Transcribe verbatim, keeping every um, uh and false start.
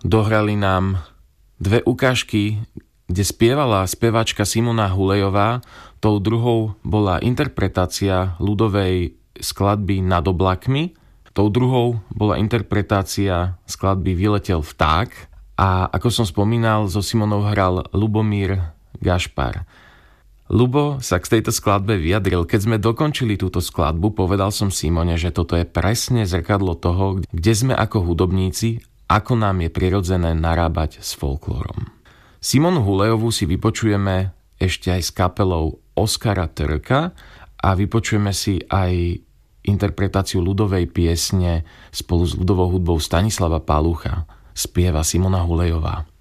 Dohrali nám dve ukážky, kde spievala speváčka Simona Hulejová. Tou druhou bola interpretácia ľudovej skladby Nad oblakmi. Tou druhou bola interpretácia skladby Vyletel vták. A ako som spomínal, so Simonou hral Lubomír Gašpar. Lubo sa k tejto skladbe vyjadril. Keď sme dokončili túto skladbu, povedal som Simone, že toto je presne zrkadlo toho, kde sme ako hudobníci, ako nám je prirodzené narábať s folklórom. Simonu Hulejovú si vypočujeme ešte aj s kapelou Oskara Trka a vypočujeme si aj interpretáciu ľudovej piesne spolu s ľudovou hudbou Stanislava Palucha. Spieva Simona Hulejová.